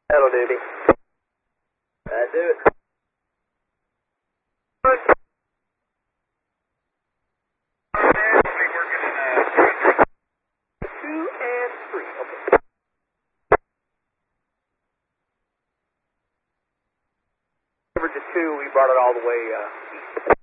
That'll do it. That'll do it. Two and three. Okay. Over to two, we brought it all the way east.